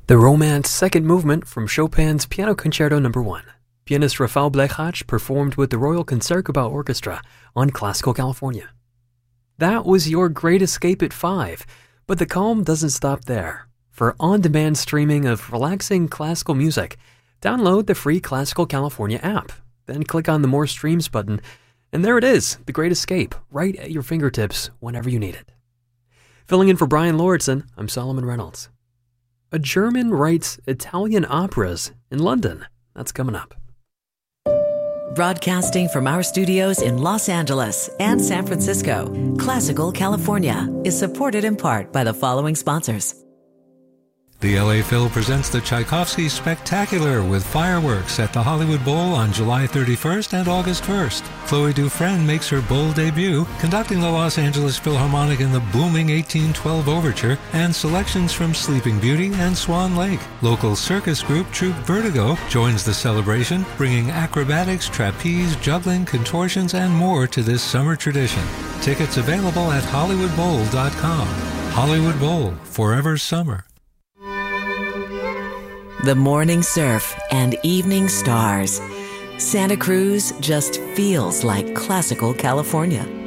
The Romance Second Movement from Chopin's Piano Concerto No. 1. Pianist Rafał Blechacz performed with the Royal Concertgebouw Orchestra on Classical California. That was your Great Escape at 5, but the calm doesn't stop there. For on-demand streaming of relaxing classical music, download the free Classical California app, then click on the More Streams button, and there it is, The Great Escape, right at your fingertips whenever you need it. Filling in for Brian Lauritsen, I'm Solomon Reynolds. A German writes Italian operas in London. That's coming up. Broadcasting from our studios in Los Angeles and San Francisco, Classical California is supported in part by the following sponsors. The LA Phil presents the Tchaikovsky Spectacular with fireworks at the Hollywood Bowl on July 31st and August 1st. Chloe Dufresne makes her bowl debut, conducting the Los Angeles Philharmonic in the booming 1812 Overture and selections from Sleeping Beauty and Swan Lake. Local circus group Troupe Vertigo joins the celebration, bringing acrobatics, trapeze, juggling, contortions, and more to this summer tradition. Tickets available at HollywoodBowl.com. Hollywood Bowl, forever summer. The morning surf and evening stars. Santa Cruz just feels like Classical California.